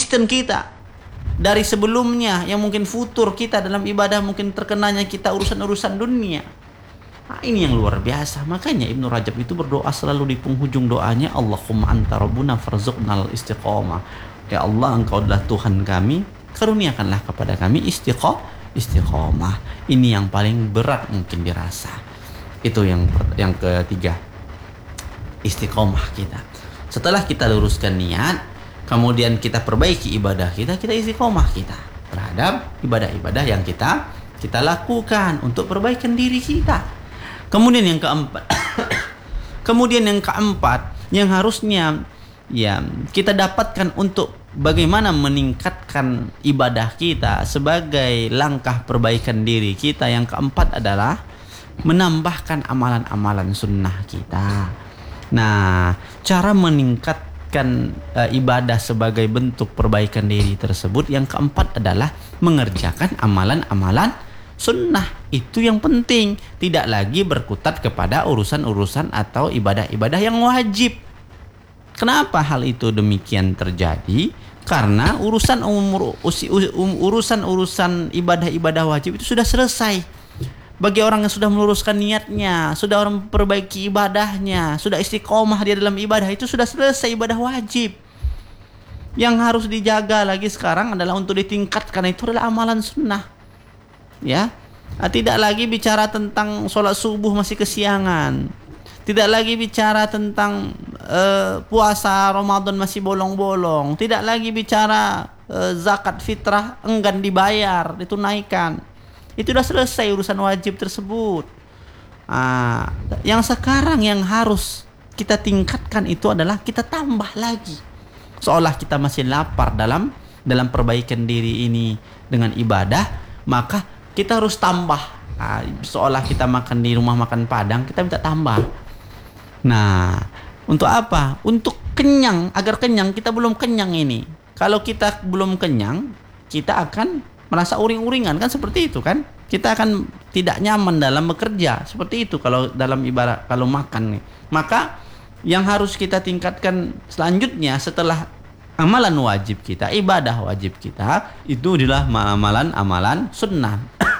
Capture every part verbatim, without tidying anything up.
sistem kita dari sebelumnya yang mungkin futur kita dalam ibadah, mungkin terkenanya kita urusan-urusan dunia. Nah, ini yang luar biasa. Makanya Ibnu Rajab itu berdoa selalu di penghujung doanya, Allahumma anta rabbuna farzuqnal istiqomah. Ya Allah, engkau adalah Tuhan kami, karuniakanlah kepada kami istiqomah. Istiqomah ini yang paling berat mungkin dirasa. Itu yang yang ketiga, istiqomah kita. Setelah kita luruskan niat, kemudian kita perbaiki ibadah kita, kita istiqomah kita terhadap ibadah-ibadah yang kita kita lakukan untuk perbaikan diri kita. Kemudian yang keempat, kemudian yang keempat yang harusnya ya kita dapatkan untuk bagaimana meningkatkan ibadah kita sebagai langkah perbaikan diri kita, yang keempat adalah menambahkan amalan-amalan sunnah kita. Nah, cara meningkatkan uh, ibadah sebagai bentuk perbaikan diri tersebut yang keempat adalah mengerjakan amalan-amalan sunnah. Itu yang penting, tidak lagi berkutat kepada urusan-urusan atau ibadah-ibadah yang wajib. Kenapa hal itu demikian terjadi? Karena urusan umur urusan urusan ibadah-ibadah wajib itu sudah selesai. Bagi orang yang sudah meluruskan niatnya, sudah orang memperbaiki ibadahnya, sudah istiqomah dia dalam ibadah, itu sudah selesai ibadah wajib. Yang harus dijaga lagi sekarang adalah untuk ditingkatkan itu adalah amalan sunnah. Ya, tidak lagi bicara tentang sholat subuh masih kesiangan. Tidak lagi bicara tentang uh, puasa Ramadan masih bolong-bolong. Tidak lagi bicara uh, zakat fitrah enggan dibayar, ditunaikan. Itu sudah selesai urusan wajib tersebut. Ah, yang sekarang yang harus kita tingkatkan itu adalah kita tambah lagi. Seolah kita masih lapar dalam dalam perbaikan diri ini dengan ibadah, maka kita harus tambah. Ah, seolah kita makan di rumah makan Padang, kita minta tambah. Nah, untuk apa? Untuk kenyang, agar kenyang. Kita belum kenyang ini. Kalau kita belum kenyang, kita akan merasa uring-uringan, kan seperti itu kan? Kita akan tidak nyaman dalam bekerja, seperti itu kalau dalam ibarat kalau makan nih. Maka yang harus kita tingkatkan selanjutnya setelah amalan wajib kita, ibadah wajib kita, itu adalah amalan-amalan sunnah.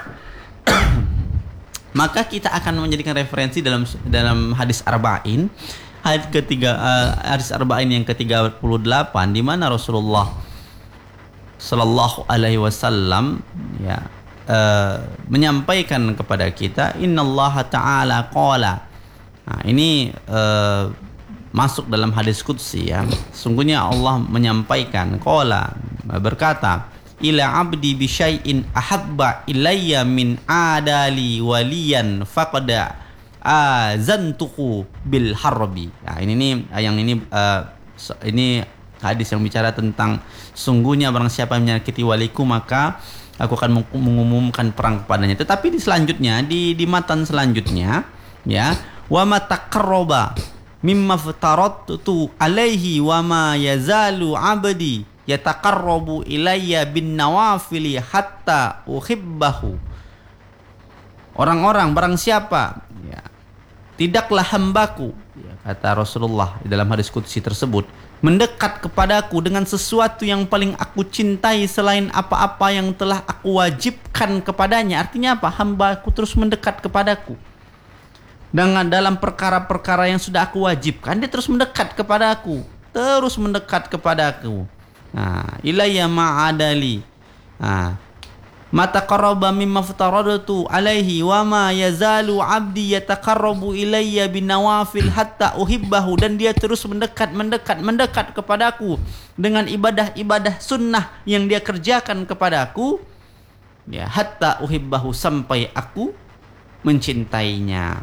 Maka kita akan menjadikan referensi dalam dalam hadis arba'in, hadis ketiga uh, hadis arba'in yang ketiga puluh delapan, di mana Rasulullah sallallahu alaihi wasallam ya uh, menyampaikan kepada kita, innallaha ta'ala qala. Nah, ini uh, masuk dalam hadis qudsi ya. Sungguhnya Allah menyampaikan, qala, berkata, ila abdi bi syai'in ahabba ilayya min adali waliyan faqada azantuhu bil harbi. Nah, ini nih yang ini uh, ini hadis yang bicara tentang sungguhnya barang siapa yang menyakiti waliku maka aku akan mengumumkan perang kepadanya. Tetapi di selanjutnya di di matan selanjutnya ya, wa ma taqarraba mimma ftaradtu alaihi wa ma yazalu abdi yataqarrabu ilayya bin nawafili hatta uhibbahu. Orang-orang barang siapa ya, tidaklah hambaku ya, kata Rasulullah di dalam hadis qudsi tersebut, mendekat kepadaku dengan sesuatu yang paling aku cintai selain apa-apa yang telah aku wajibkan kepadanya. Artinya apa? Hambaku terus mendekat kepadaku dengan dalam perkara-perkara yang sudah aku wajibkan, dia terus mendekat kepadaku, terus mendekat kepadaku. Nah, ilayya ma'adali. Nah, mata qarraba mimma ftaradtu alaihi wa ma yazalu abdi yataqarrabu ilayya binawafil hatta uhibbahu, dan dia terus mendekat mendekat mendekat kepadaku dengan ibadah-ibadah sunnah yang dia kerjakan kepadaku ya, hatta uhibbahu, sampai aku mencintainya.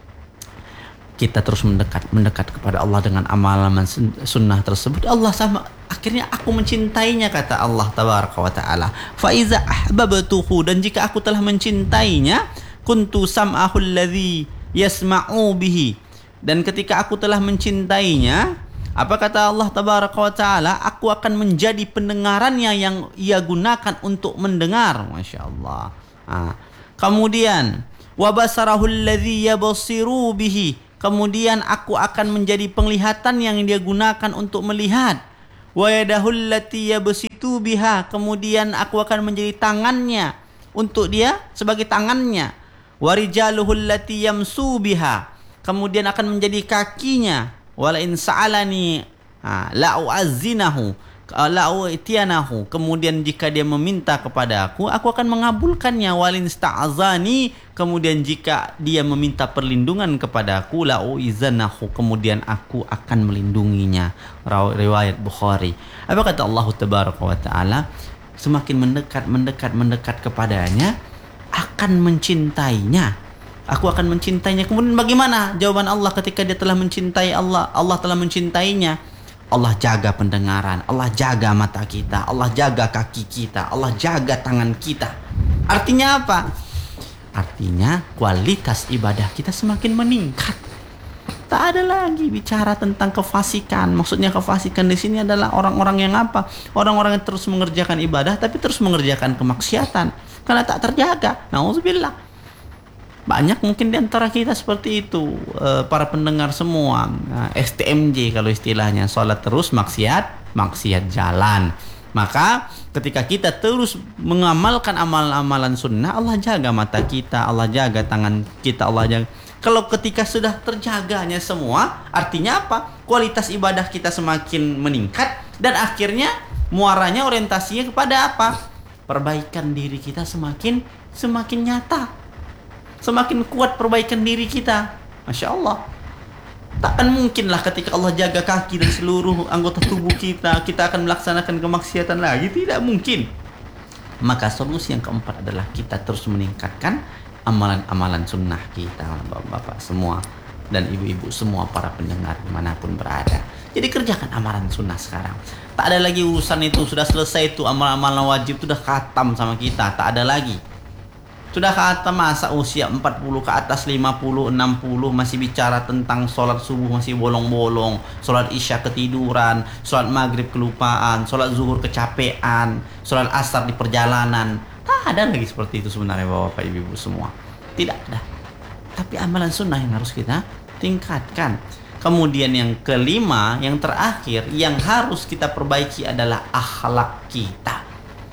Kita terus mendekat mendekat kepada Allah dengan amalan sunnah tersebut. Allah sama akhirnya aku mencintainya, kata Allah tabaraka wa taala. Fa iza ahbabtuhu, dan jika aku telah mencintainya, kuntu sam'ahu alladhi yasma'u bihi, dan ketika aku telah mencintainya, apa kata Allah tabaraka wa taala, aku akan menjadi pendengarannya yang ia gunakan untuk mendengar. Masya Allah. Nah, kemudian wa basarahu alladhi yabsiru bihi, kemudian aku akan menjadi penglihatan yang dia gunakan untuk melihat. Wa yadahul lati yabsitu yukbitu biha, kemudian aku akan menjadi tangannya untuk dia sebagai tangannya. Wa rijaluhul lati yamsu biha, kemudian akan menjadi kakinya. Wala in sa'alani la u'azzinahu la u'tiyanahu, kemudian jika dia meminta kepada aku, aku akan mengabulkannya. Walin sta'azani, kemudian jika dia meminta perlindungan kepada aku, la u'izanahu, kemudian aku akan melindunginya. Riwayat Bukhari. Apa kata Allah Tabaraka wa Ta'ala? Semakin mendekat, mendekat, mendekat kepadanya, akan mencintainya. Aku akan mencintainya. Kemudian bagaimana jawaban Allah ketika dia telah mencintai Allah? Allah telah mencintainya. Allah jaga pendengaran, Allah jaga mata kita, Allah jaga kaki kita, Allah jaga tangan kita. Artinya apa? Artinya kualitas ibadah kita semakin meningkat. Tak ada lagi bicara tentang kefasikan. Maksudnya kefasikan di sini adalah orang-orang yang apa? Orang-orang yang terus mengerjakan ibadah tapi terus mengerjakan kemaksiatan karena tak terjaga. Nauzubillah. Banyak mungkin di antara kita seperti itu, e, para pendengar semua, nah, S T M J kalau istilahnya, sholat terus maksiat, maksiat jalan. Maka ketika kita terus mengamalkan amalan-amalan sunnah, Allah jaga mata kita, Allah jaga tangan kita, Allah jaga. Kalau ketika sudah terjaganya semua, artinya apa? Kualitas ibadah kita semakin meningkat dan akhirnya muaranya orientasinya kepada apa? Perbaikan diri kita semakin semakin nyata. Semakin kuat perbaikan diri kita. Masya Allah. Takkan mungkinlah ketika Allah jaga kaki dan seluruh anggota tubuh kita, kita akan melaksanakan kemaksiatan lagi. Tidak mungkin. Maka solusi yang keempat adalah kita terus meningkatkan amalan-amalan sunnah kita, bapak-bapak semua dan ibu-ibu semua, para pendengar dimanapun berada. Jadi kerjakan amalan sunnah sekarang. Tak ada lagi urusan itu, sudah selesai itu amalan-amalan wajib, sudah khatam sama kita. Tak ada lagi. Sudah kata masa usia empat puluh ke atas, lima puluh, enam puluh masih bicara tentang sholat subuh masih bolong-bolong, sholat isya ketiduran, sholat maghrib kelupaan, sholat zuhur kecapean, sholat asar di perjalanan. Tak ada lagi seperti itu sebenarnya bapak ibu semua. Tidak ada. Tapi amalan sunnah yang harus kita tingkatkan. Kemudian yang kelima, yang terakhir, yang harus kita perbaiki adalah akhlak kita.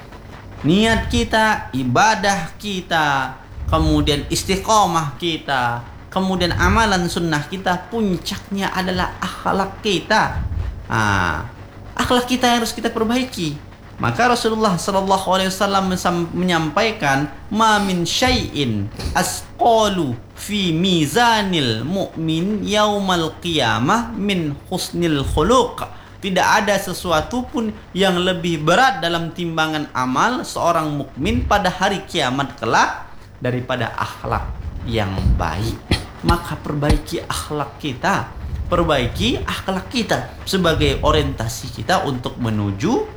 Niat kita, ibadah kita, kemudian istiqomah kita, kemudian amalan sunnah kita, puncaknya adalah akhlak kita. Nah, akhlak kita yang harus kita perbaiki. Maka Rasulullah Sallallahu Alaihi Wasallam menyampaikan, "Ma min syai'in asqalu fi mizanil mu'min yaumal qiyamah min husnil khuluq." Tidak ada sesuatu pun yang lebih berat dalam timbangan amal seorang mukmin pada hari kiamat kelak daripada akhlak yang baik. Maka perbaiki akhlak kita, perbaiki akhlak kita sebagai orientasi kita untuk menuju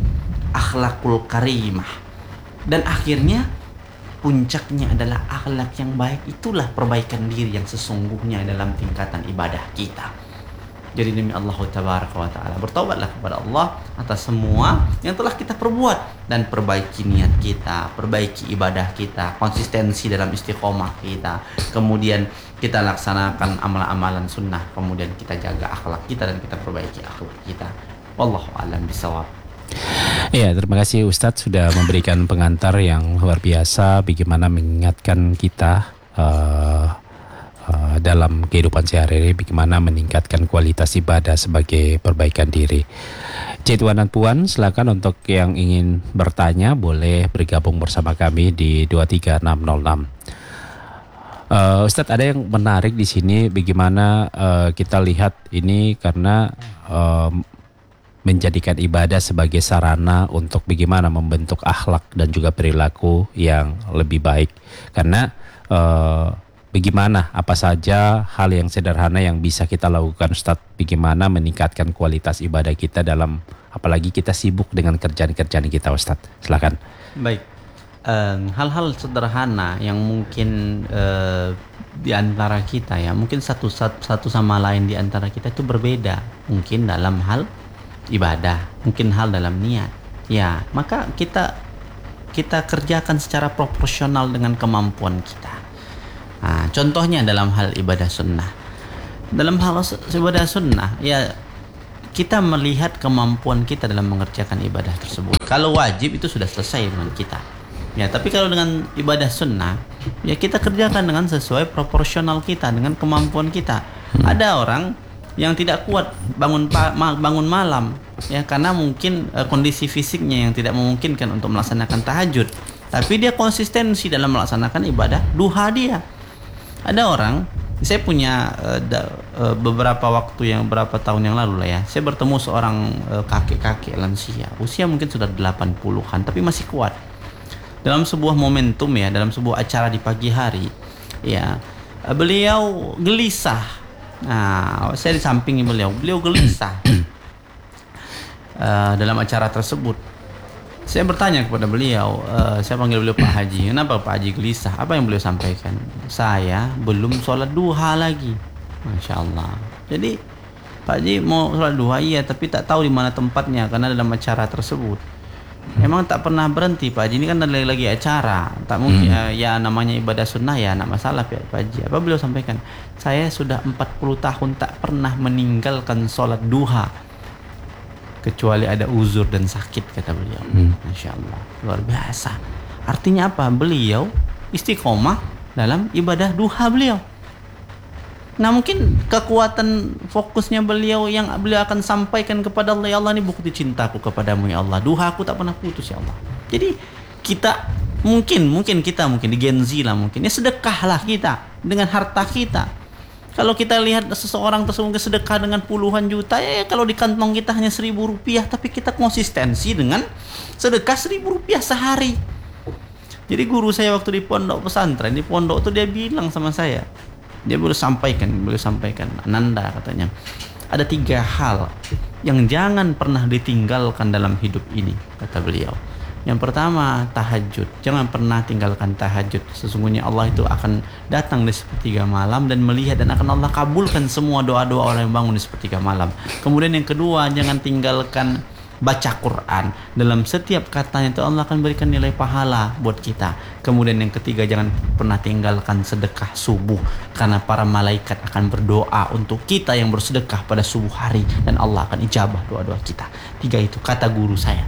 akhlakul karimah. Dan akhirnya puncaknya adalah akhlak yang baik. Itulah perbaikan diri yang sesungguhnya dalam tingkatan ibadah kita. Jadi demi Allah Tabaraka wa Ta'ala, bertobatlah kepada Allah atas semua yang telah kita perbuat dan perbaiki niat kita, perbaiki ibadah kita, konsistensi dalam istiqomah kita, kemudian kita laksanakan amalan-amalan sunnah, kemudian kita jaga akhlak kita dan kita perbaiki akhlak kita. Wallahu a'lam bishawab. Ya, terima kasih Ustadz sudah memberikan pengantar yang luar biasa bagaimana mengingatkan kita uh, Uh, dalam kehidupan sehari-hari bagaimana meningkatkan kualitas ibadah sebagai perbaikan diri. Cik Tuan dan Puan, silakan untuk yang ingin bertanya boleh bergabung bersama kami di dua tiga enam nol enam. Uh, Ustadz, ada yang menarik di sini bagaimana uh, kita lihat ini karena uh, menjadikan ibadah sebagai sarana untuk bagaimana membentuk akhlak dan juga perilaku yang lebih baik. Karena uh, bagaimana apa saja hal yang sederhana yang bisa kita lakukan Ustadz, bagaimana meningkatkan kualitas ibadah kita dalam, apalagi kita sibuk dengan kerjaan-kerjaan kita Ustadz. Silakan. Baik, um, hal-hal sederhana yang mungkin uh, di antara kita ya, mungkin satu, satu satu sama lain di antara kita itu berbeda, mungkin dalam hal ibadah, mungkin hal dalam niat. Ya, maka kita kita kerjakan secara proporsional dengan kemampuan kita. Nah, contohnya dalam hal ibadah sunnah. Dalam hal ibadah sunnah, ya kita melihat kemampuan kita dalam mengerjakan ibadah tersebut. Kalau wajib itu sudah selesai dengan kita. Ya, tapi kalau dengan ibadah sunnah, ya kita kerjakan dengan sesuai proporsional kita, dengan kemampuan kita. Ada orang yang tidak kuat bangun pa, ma, bangun malam, ya karena mungkin uh, kondisi fisiknya yang tidak memungkinkan untuk melaksanakan tahajud. Tapi dia konsistensi dalam melaksanakan ibadah duha dia. Ada orang, saya punya uh, da, uh, beberapa waktu yang beberapa tahun yang lalu lah ya, saya bertemu seorang uh, kakek-kakek lansia, usia mungkin sudah delapan puluhan, tapi masih kuat. Dalam sebuah momentum ya, dalam sebuah acara di pagi hari, ya beliau gelisah. Nah, saya di samping beliau, beliau gelisah uh, dalam acara tersebut. Saya bertanya kepada beliau, uh, saya panggil beliau Pak Haji, kenapa Pak Haji gelisah? Apa yang beliau sampaikan? Saya belum sholat duha lagi. Masya Allah. Jadi Pak Haji mau sholat duha, iya, tapi tak tahu di mana tempatnya karena dalam acara tersebut. Emang tak pernah berhenti Pak Haji, ini kan lagi lagi acara, tak mungkin hmm. ya namanya ibadah sunnah ya, nak masalah Pak Haji. Apa beliau sampaikan? Saya sudah empat puluh tahun tak pernah meninggalkan sholat duha kecuali ada uzur dan sakit, kata beliau. hmm. Masya Allah, luar biasa. Artinya apa? Beliau istiqomah dalam ibadah duha beliau. Nah, mungkin kekuatan fokusnya beliau yang beliau akan sampaikan kepada Allah, ya Allah, ini bukti cintaku kepadamu ya Allah, duha aku tak pernah putus ya Allah. Jadi kita mungkin mungkin kita mungkin di Gen Z lah mungkin ya, sedekahlah kita dengan harta kita. Kalau kita lihat seseorang tersebut sedekah dengan puluhan juta, ya, ya kalau di kantong kita hanya seribu rupiah, tapi kita konsistensi dengan sedekah seribu rupiah sehari. Jadi guru saya waktu di pondok pesantren, di pondok itu dia bilang sama saya, dia boleh sampaikan, boleh sampaikan, Ananda katanya, ada tiga hal yang jangan pernah ditinggalkan dalam hidup ini, kata beliau. Yang pertama, tahajud. Jangan pernah tinggalkan tahajud. Sesungguhnya Allah itu akan datang di sepertiga malam dan melihat, dan akan Allah kabulkan semua doa-doa orang yang bangun di sepertiga malam. Kemudian yang kedua, jangan tinggalkan baca Quran. Dalam setiap katanya itu Allah akan berikan nilai pahala buat kita. Kemudian yang ketiga, jangan pernah tinggalkan sedekah subuh, karena para malaikat akan berdoa untuk kita yang bersedekah pada subuh hari, dan Allah akan ijabah doa-doa kita. Tiga itu kata guru saya.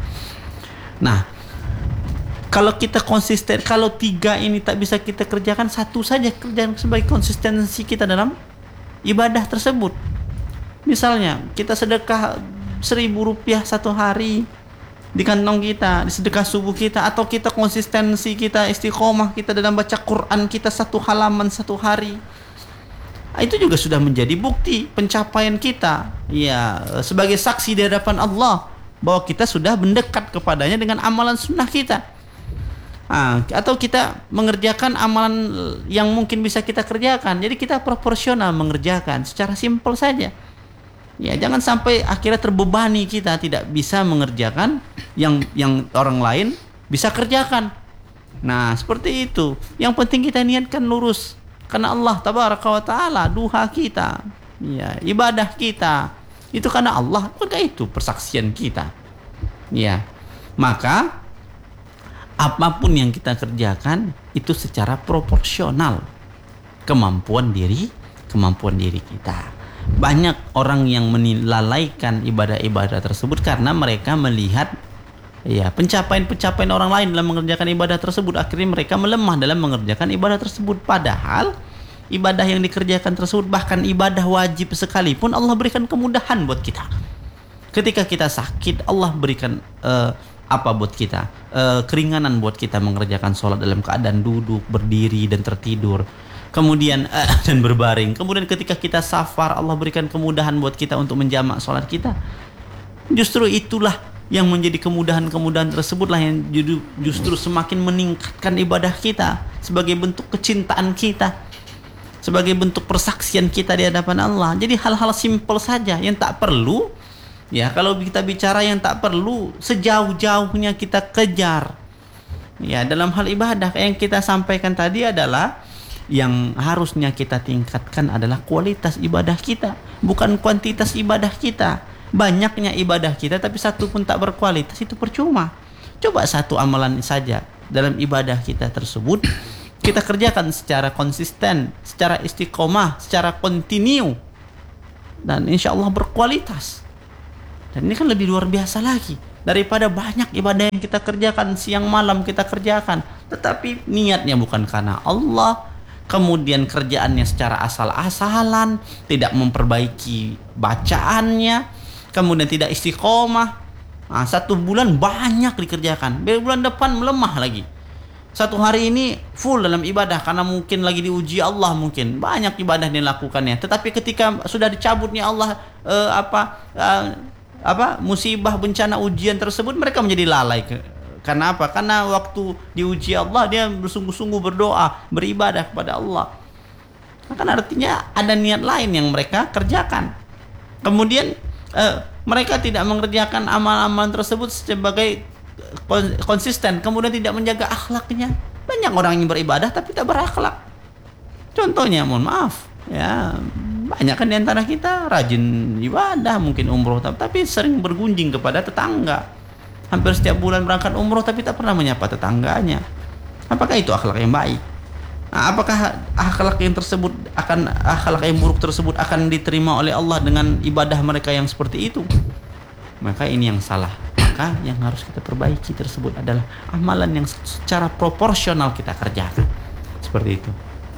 Nah, kalau kita konsisten, kalau tiga ini tak bisa kita kerjakan, satu saja kerjakan sebagai konsistensi kita dalam ibadah tersebut. Misalnya kita sedekah seribu rupiah satu hari di kantong kita, di sedekah subuh kita, atau kita konsistensi kita istiqomah kita dalam baca Quran kita satu halaman satu hari, itu juga sudah menjadi bukti pencapaian kita, ya, sebagai saksi di hadapan Allah bahwa kita sudah mendekat kepadanya dengan amalan sunnah kita. Nah, atau kita mengerjakan amalan yang mungkin bisa kita kerjakan, jadi kita proporsional mengerjakan secara simpel saja. Ya, jangan sampai akhirnya terbebani kita tidak bisa mengerjakan yang yang orang lain bisa kerjakan. Nah, seperti itu. Yang penting kita niatkan lurus karena Allah tabaraka wa taala, duha kita, ya, ibadah kita itu karena Allah, maka itu persaksian kita. Ya. Maka apapun yang kita kerjakan itu secara proporsional kemampuan diri, kemampuan diri kita. Banyak orang yang melalaikan ibadah-ibadah tersebut karena mereka melihat, ya, pencapaian-pencapaian orang lain dalam mengerjakan ibadah tersebut, akhirnya mereka melemah dalam mengerjakan ibadah tersebut. Padahal ibadah yang dikerjakan tersebut, bahkan ibadah wajib sekalipun, Allah berikan kemudahan buat kita. Ketika kita sakit, Allah berikan uh, apa buat kita? Uh, keringanan buat kita mengerjakan sholat dalam keadaan duduk, berdiri, dan tertidur. Kemudian uh, dan berbaring. Kemudian ketika kita safar, Allah berikan kemudahan buat kita untuk menjamak sholat kita. Justru itulah yang menjadi kemudahan-kemudahan tersebutlah yang justru semakin meningkatkan ibadah kita sebagai bentuk kecintaan kita, sebagai bentuk persaksian kita di hadapan Allah. Jadi hal-hal simpel saja yang tak perlu, ya, kalau kita bicara yang tak perlu, sejauh-jauhnya kita kejar. Ya, dalam hal ibadah yang kita sampaikan tadi adalah yang harusnya kita tingkatkan adalah kualitas ibadah kita, bukan kuantitas ibadah kita. Banyaknya ibadah kita tapi satu pun tak berkualitas, itu percuma. Coba satu amalan saja dalam ibadah kita tersebut kita kerjakan secara konsisten, secara istiqomah, secara kontinu, dan insya Allah berkualitas. Dan ini kan lebih luar biasa lagi daripada banyak ibadah yang kita kerjakan, siang malam kita kerjakan, tetapi niatnya bukan karena Allah, kemudian kerjaannya secara asal-asalan, tidak memperbaiki bacaannya, kemudian tidak istiqomah. Nah, satu bulan banyak dikerjakan, bulan depan melemah lagi. Satu hari ini full dalam ibadah karena mungkin lagi diuji Allah, mungkin banyak ibadah dilakukannya, tetapi ketika sudah dicabutnya Allah eh, apa eh, apa musibah, bencana, ujian tersebut, mereka menjadi lalai. Karena apa? Karena waktu diuji Allah dia bersungguh-sungguh berdoa, beribadah kepada Allah. Nah, kan artinya ada niat lain yang mereka kerjakan. Kemudian eh, mereka tidak mengerjakan amal-amal tersebut sebagai konsisten, kemudian tidak menjaga akhlaknya. Banyak orang yang beribadah tapi tak berakhlak. Contohnya, mohon maaf, ya banyak kan diantara kita rajin ibadah, mungkin umroh, tapi sering bergunjing kepada tetangga. Hampir setiap bulan berangkat umroh tapi tak pernah menyapa tetangganya. Apakah itu akhlak yang baik? Nah, apakah akhlak yang tersebut akan akhlak yang buruk tersebut akan diterima oleh Allah dengan ibadah mereka yang seperti itu? Maka ini yang salah. Maka yang harus kita perbaiki tersebut adalah amalan yang secara proporsional kita kerjakan. Seperti itu.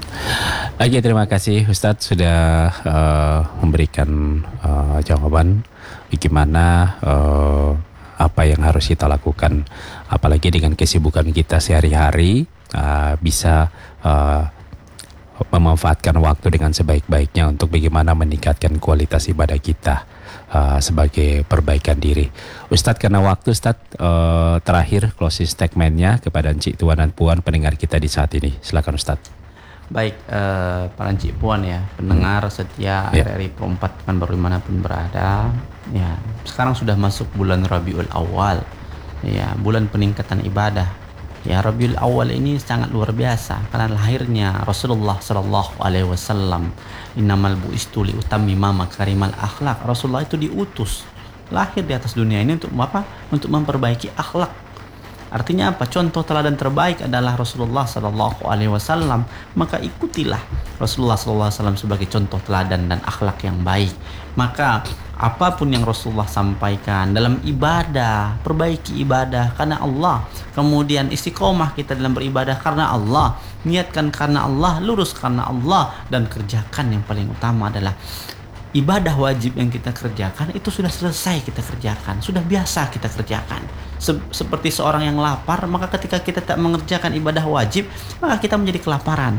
Oke, terima kasih Ustadz sudah uh, memberikan uh, jawaban bagaimana uh, apa yang harus kita lakukan, apalagi dengan kesibukan kita sehari-hari, uh, bisa uh, memanfaatkan waktu dengan sebaik-baiknya untuk bagaimana meningkatkan kualitas ibadah kita uh, sebagai perbaikan diri. Ustadz, karena waktu Ustadz, uh, terakhir closing statement-nya kepada Encik, Tuan dan Puan pendengar kita di saat ini. Silakan Ustadz. Baik, eh, para Encik Puan ya, pendengar setia Ya. R R I Pro empat Pekanbaru dimanapun berada. Ya, sekarang sudah masuk bulan Rabiul Awal. Ya, bulan peningkatan ibadah. Ya, Rabiul Awal ini sangat luar biasa karena lahirnya Rasulullah Sallallahu Alaihi Wasallam. Innamal bu'istu li utammima makarimal akhlak. Rasulullah itu diutus lahir di atas dunia ini untuk apa? Untuk memperbaiki akhlak. Artinya apa? Contoh teladan terbaik adalah Rasulullah Sallallahu Alaihi Wasallam. Maka ikutilah Rasulullah Sallallahu Alaihi Wasallam sebagai contoh teladan dan akhlak yang baik. Maka apapun yang Rasulullah sampaikan dalam ibadah, perbaiki ibadah karena Allah. Kemudian istiqomah kita dalam beribadah karena Allah. Niatkan karena Allah, lurus karena Allah, dan kerjakan yang paling utama adalah ibadah wajib yang kita kerjakan itu sudah selesai kita kerjakan, sudah biasa kita kerjakan. Se- seperti seorang yang lapar, maka ketika kita tak mengerjakan ibadah wajib, maka kita menjadi kelaparan.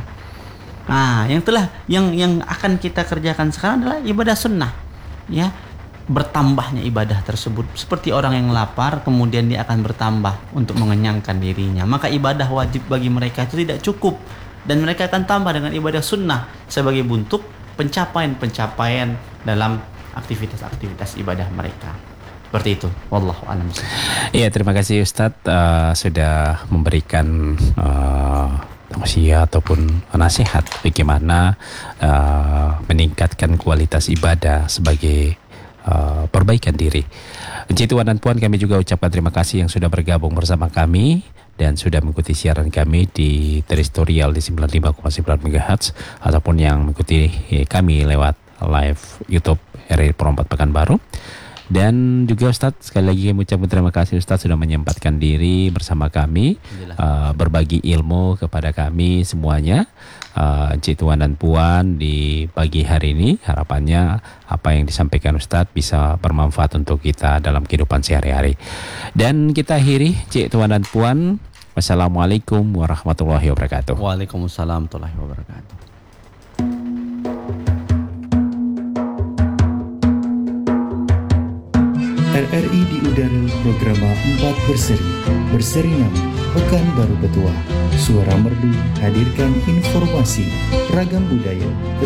Nah, yang telah yang yang akan kita kerjakan sekarang adalah ibadah sunnah, ya. Bertambahnya ibadah tersebut seperti orang yang lapar, kemudian dia akan bertambah untuk mengenyangkan dirinya. Maka ibadah wajib bagi mereka itu tidak cukup, dan mereka akan tambah dengan ibadah sunnah sebagai bentuk pencapaian-pencapaian dalam aktivitas-aktivitas ibadah mereka. Seperti itu. Wallahu a'lam. Iya, terima kasih Ustadz uh, sudah memberikan uh, tausiah ataupun nasihat bagaimana uh, meningkatkan kualitas ibadah sebagai uh, perbaikan diri. Encik, Tuan dan Puan, kami juga ucapkan terima kasih yang sudah bergabung bersama kami dan sudah mengikuti siaran kami di teritorial di sembilan puluh lima koma sembilan megahertz ataupun yang mengikuti kami lewat live YouTube R R I Pro empat Pekanbaru. Dan juga Ustadz, sekali lagi kami ucapkan terima kasih Ustadz sudah menyempatkan diri bersama kami, uh, berbagi ilmu kepada kami semuanya, uh, Encik, Tuan dan Puan, di pagi hari ini. Harapannya apa yang disampaikan Ustadz bisa bermanfaat untuk kita dalam kehidupan sehari-hari. Dan kita akhiri, Encik, Tuan dan Puan, wassalamualaikum warahmatullahi wabarakatuh. Waalaikumsalam warahmatullahi wabarakatuh. R R I di udara program empat berseri. Berseri nama Pekanbaru Petua. Suara Merdu hadirkan informasi, ragam budaya,